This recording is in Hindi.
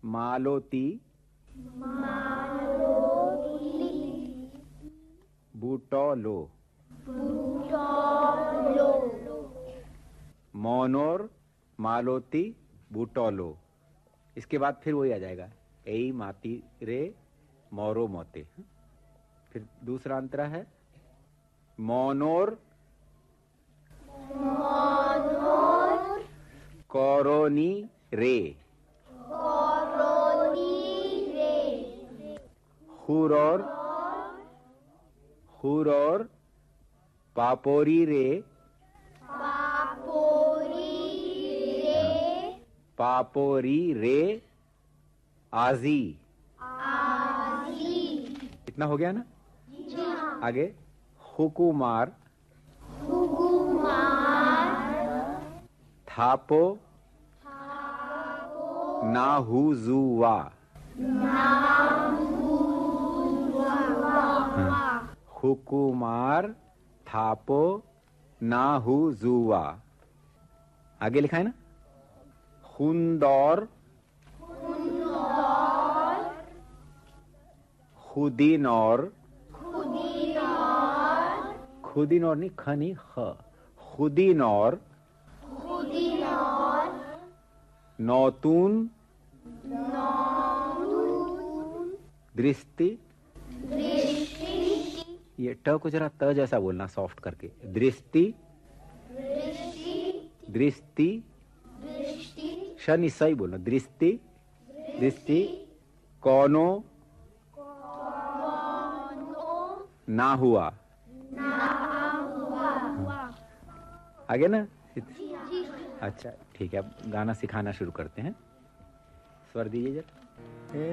मालोती, बूटोलो, मोनोर, मालोती, बूटोलो। इसके बाद फिर वही आ जाएगा, एई माती रे मोरो मोते। फिर दूसरा अंतरा है मोनोर, कोरोनी रे, हुरोर, हुरोर, पापोरी रे, पापोरी रे, आजी। इतना हो गया ना? आगे हुकुमार, थापो, नाहुजुवा, हुकुमार, थापो, नाहुजुवा। आगे लिखा है ना? हुंदौर, खुदीनौर, खुदीनौर नहीं, ख नहीं, ख, खुदीनौर, नौतून, दृष्टि, ये ट को जरा त जैसा बोलना, सॉफ्ट करके, दृष्टि, दृष्टि, शनि सही बोलना, दृष्टि, दृष्टि, कोनो, ना हुआ। आगे ना? अच्छा ठीक है, अब गाना सिखाना शुरू करते हैं। स्वर दीजिए जरा।